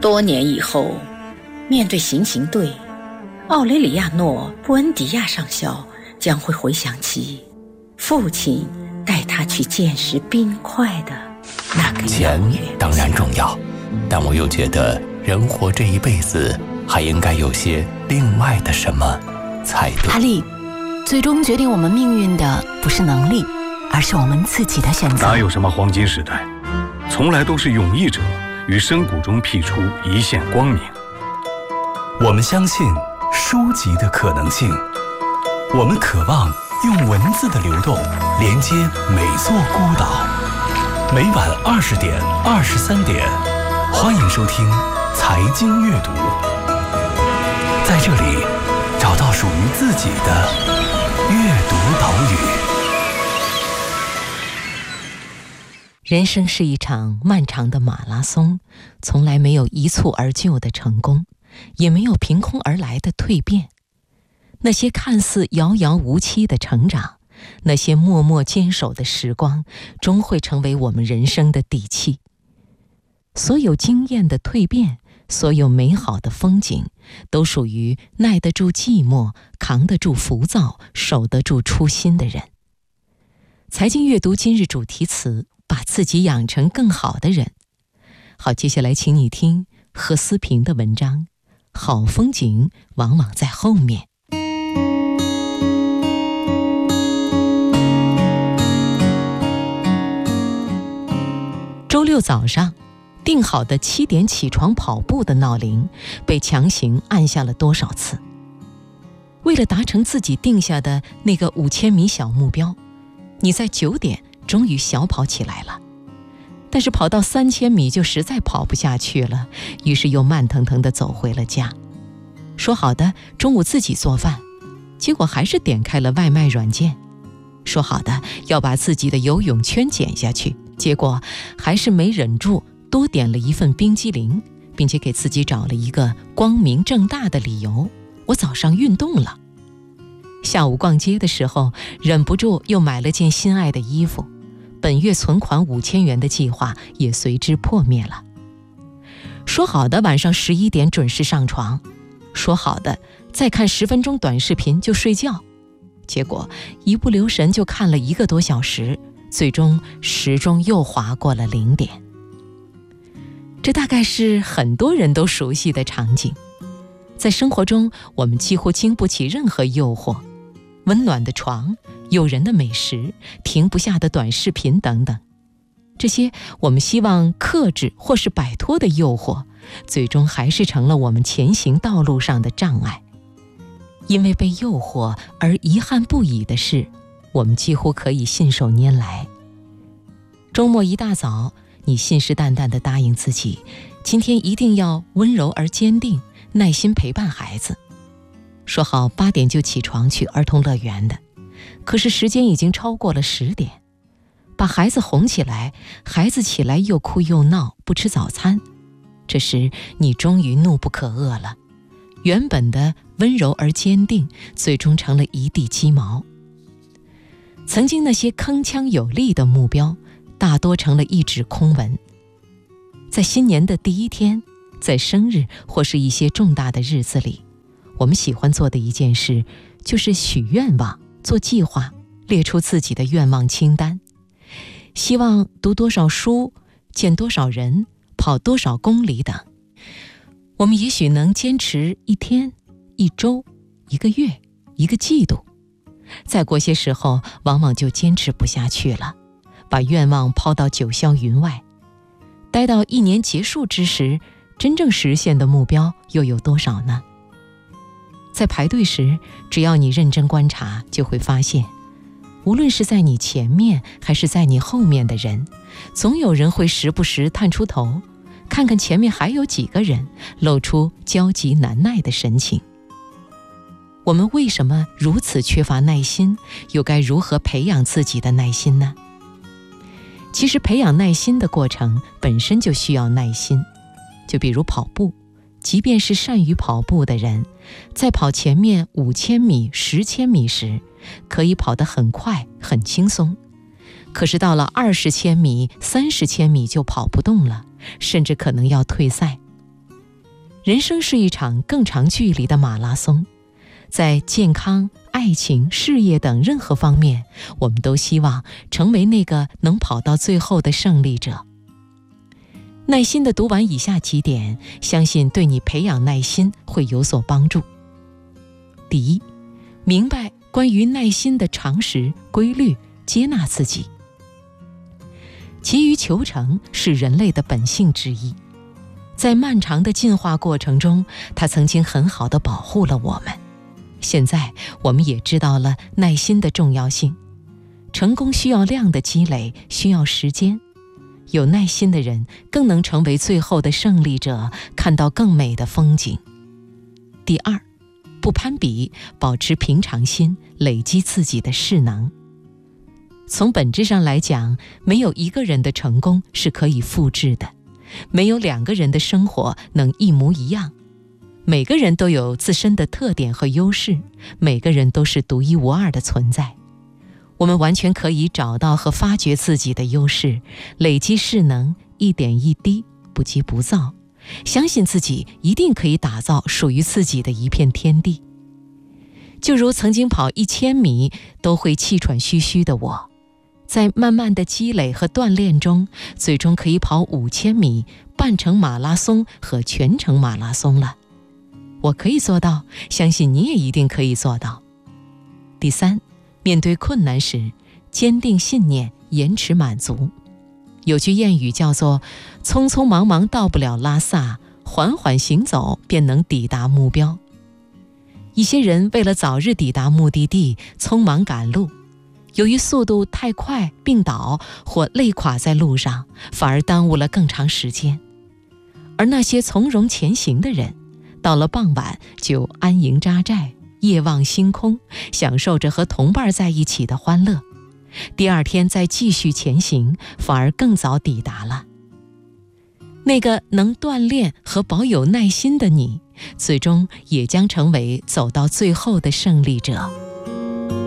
多年以后，面对行刑队，奥雷里亚诺·布恩迪亚上校将会回想起父亲带他去见识冰块的那个钱当然重要，但我又觉得人活这一辈子还应该有些另外的什么才对。 哈利，最终决定我们命运的不是能力，而是我们自己的选择。 哪有什么黄金时代，从来都是勇毅者于深谷中辟出一线光明。 我们相信书籍的可能性，我们渴望用文字的流动连接每座孤岛。每晚20点、23点，欢迎收听财经阅读，在这里找到属于自己的阅读岛屿。 人生是一场漫长的马拉松，从来没有一蹴而就的成功，也没有凭空而来的蜕变。那些看似遥遥无期的成长，那些默默坚守的时光，终会成为我们人生的底气。所有经验的蜕变，所有美好的风景，都属于耐得住寂寞、扛得住浮躁、守得住初心的人。财经阅读今日主题词：把自己养成更好的人。好，接下来请你听何思平的文章，好风景往往在后面。周六早上，定好的7点起床跑步的闹铃被强行按下了多少次？为了达成自己定下的那个5000米小目标，你在9点终于小跑起来了。但是跑到3000米就实在跑不下去了，于是又慢腾腾地走回了家。说好的中午自己做饭，结果还是点开了外卖软件。说好的要把自己的游泳圈减下去，结果还是没忍住多点了一份冰激凌，并且给自己找了一个光明正大的理由：我早上运动了。下午逛街的时候，忍不住又买了件心爱的衣服，本月存款5000元的计划也随之破灭了。说好的晚上11点准时上床，说好的再看10分钟短视频就睡觉，结果一不留神就看了1个多小时，最终时钟又划过了0点。这大概是很多人都熟悉的场景。在生活中，我们几乎经不起任何诱惑，温暖的床、诱人的美食、停不下的短视频等等，这些我们希望克制或是摆脱的诱惑，最终还是成了我们前行道路上的障碍。因为被诱惑而遗憾不已的事，我们几乎可以信手拈来。周末一大早，你信誓旦旦地答应自己，今天一定要温柔而坚定，耐心陪伴孩子。说好8点就起床去儿童乐园的，可是时间已经超过了10点。把孩子哄起来，孩子起来又哭又闹，不吃早餐。这时你终于怒不可遏了，原本的温柔而坚定，最终成了一地鸡毛。曾经那些铿锵有力的目标，大多成了一纸空文。在新年的第一天，在生日或是一些重大的日子里，我们喜欢做的一件事，就是许愿望、做计划，列出自己的愿望清单。希望读多少书，见多少人，跑多少公里等。我们也许能坚持1天、1周、1个月、1个季度，再过些时候，往往就坚持不下去了，把愿望抛到九霄云外。待到1年结束之时，真正实现的目标又有多少呢？在排队时，只要你认真观察，就会发现，无论是在你前面还是在你后面的人，总有人会时不时探出头，看看前面还有几个人，露出焦急难耐的神情。我们为什么如此缺乏耐心？又该如何培养自己的耐心呢？其实培养耐心的过程本身就需要耐心。就比如跑步，即便是善于跑步的人，在跑前面5000米、10千米时，可以跑得很快很轻松，可是到了20千米、30千米就跑不动了，甚至可能要退赛。 人生是一场更长距离的马拉松，在健康、爱情、事业等任何方面，我们都希望成为那个能跑到最后的胜利者。耐心地读完以下几点，相信对你培养耐心会有所帮助。第一，明白关于耐心的常识、规律，接纳自己。急于求成是人类的本性之一，在漫长的进化过程中，它曾经很好地保护了我们。现在我们也知道了耐心的重要性。成功需要量的积累，需要时间。有耐心的人更能成为最后的胜利者，看到更美的风景。第二，不攀比，保持平常心，累积自己的势能。从本质上来讲，没有一个人的成功是可以复制的，没有两个人的生活能一模一样。每个人都有自身的特点和优势，每个人都是独一无二的存在。我们完全可以找到和发掘自己的优势，累积势能，一点一滴，不急不躁，相信自己一定可以打造属于自己的一片天地。就如曾经跑1000米都会气喘吁吁的我，在慢慢的积累和锻炼中，最终可以跑5000米、半程马拉松和全程马拉松了。我可以做到，相信你也一定可以做到。第三，面对困难时，坚定信念，延迟满足。有句谚语叫做匆匆忙忙到不了拉萨，缓缓行走便能抵达目标。一些人为了早日抵达目的地，匆忙赶路，由于速度太快病倒或累垮在路上，反而耽误了更长时间。而那些从容前行的人，到了傍晚就安营扎寨，夜望星空，享受着和同伴在一起的欢乐。第二天再继续前行，反而更早抵达了。那个能锻炼和保有耐心的你，最终也将成为走到最后的胜利者。